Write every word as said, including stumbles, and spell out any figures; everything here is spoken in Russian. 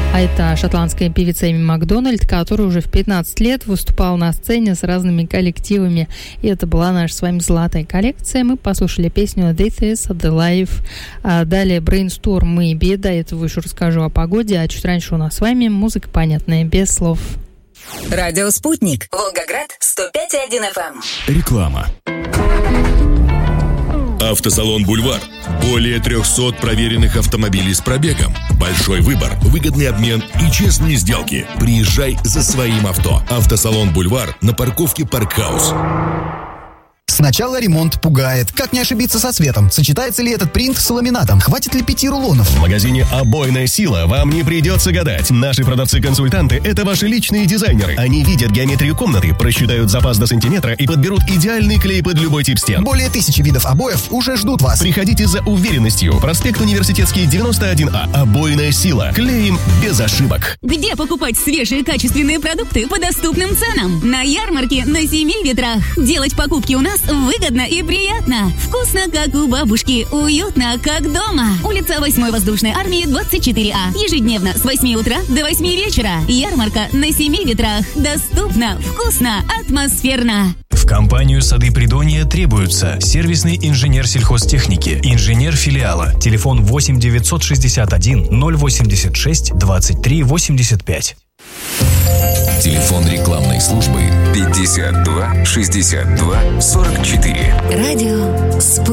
А это шотландская певица Эми Макдональд, которая уже в пятнадцать лет выступала на сцене с разными коллективами. И это была наша с вами золотая коллекция. Мы послушали песню «This is the Life». А далее «Brainstorm» Maybe. До этого еще расскажу о погоде. А чуть раньше у нас с вами музыка понятная, без слов. Радио «Спутник». Волгоград, сто пять и один эф эм. Реклама. Автосалон «Бульвар». Более трехсот проверенных автомобилей с пробегом. Большой выбор, выгодный обмен и честные сделки. Приезжай за своим авто. Автосалон «Бульвар» на парковке «Паркхаус». Сначала ремонт пугает. Как не ошибиться со цветом? Сочетается ли этот принт с ламинатом? Хватит ли пяти рулонов? В магазине «Обойная сила» вам не придется гадать. Наши продавцы-консультанты – это ваши личные дизайнеры. Они видят геометрию комнаты, просчитают запас до сантиметра и подберут идеальный клей под любой тип стен. Более тысячи видов обоев уже ждут вас. Приходите за уверенностью. Проспект Университетский, девяносто один А. «Обойная сила». Клеим без ошибок. Где покупать свежие качественные продукты по доступным ценам? На ярмарке на Семи ветрах. Делать покупки у нас выгодно и приятно. Вкусно, как у бабушки. Уютно, как дома. Улица восьмой воздушной армии, двадцать четыре А. Ежедневно с восьми утра до восьми вечера. Ярмарка на Семи ветрах. Доступно, вкусно, атмосферно. В компанию «Сады Придонья» требуются сервисный инженер сельхозтехники, инженер филиала. Телефон восемь девятьсот шестьдесят один ноль восемьдесят шесть двадцать три восемьдесят пять. Телефон рекламной службы пятьдесят два шестьдесят два сорок четыре. Радио «Спутник».